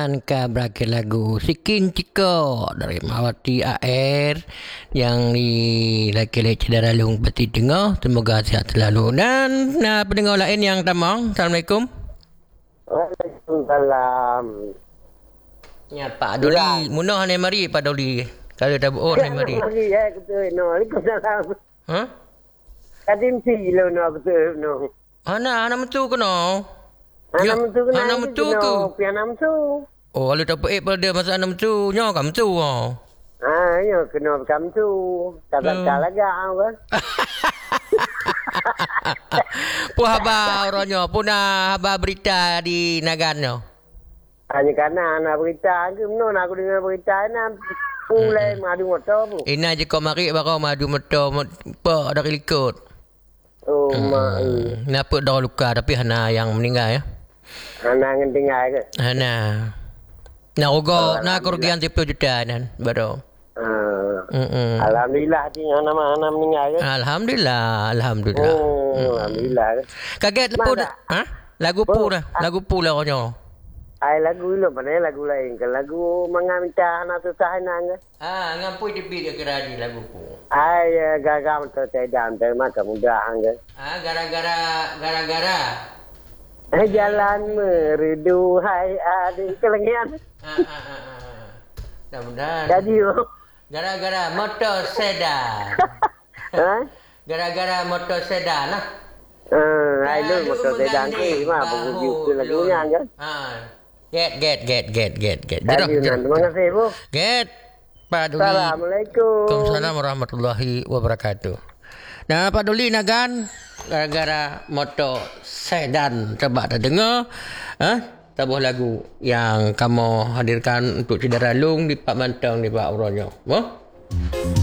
Ka berakhir lagu Sikin Ciko dari Mawati AR yang dilakir oleh Cedera Lung Peti Tengah. Semoga sihat selalu. Dan pendengar lain yang tamang, Assalamualaikum. Waalaikumsalam. Ya, Pak Doli, munah ni mari Pak Doli. Kalau dah buat ni mari. Mari betul no. Waalaikumsalam. Ha? Kadim si lo no betul no. Ana mentu kena. Anak mentu kena. Anak mentu ke? Pian mentu. Oh, kalau tak peik pada masa anak mentu, nya kan mentu ah. Ya kena kam tu. Tak lagi kan. Pu haba orangnya, puna haba berita di Nagannya. Hanya kerana anak berita ke mana aku dengar berita nak mulai madu motor pun. Ina je kau mari bakau madu motor apa ada ikut. Oh mak. Kenapa dah luka tapi hana yang meninggal ya? Hana ngendengar ke? Hana. Nak ugo nak kerugian 10 juta dan baru. Alhamdulillah ti anak meninggal ke? Alhamdulillah. Alhamdulillah. Kaget lepu dah. Ha? Lagu pu dah. Lagu pu lah konyo. Ai lagu lo mana lagu lain ke lagu mengaminta anak susah nang. Ngampui di dia kira di lagu pu. Ai gagal tu sedang terima kemudahan ke. Gara-gara. Jalan merdu hai adik kelengian. Mudah-mudahan. Jadi Gara-gara motor sedan. Gara-gara motor sedan lah. Ai lu motor sedang ke mah buku ke lagunya kan. Get. Terima kasih Bu. Get. Pak Duli. Assalamualaikum. Waalaikumsalam warahmatullahi wabarakatuh. Nah, Pak Duli Nagan, gara-gara motor sedan, coba dah dengar, tabuh lagu yang kamu hadirkan untuk Cedera Lung di Pak Mantang di Pak Uronyo.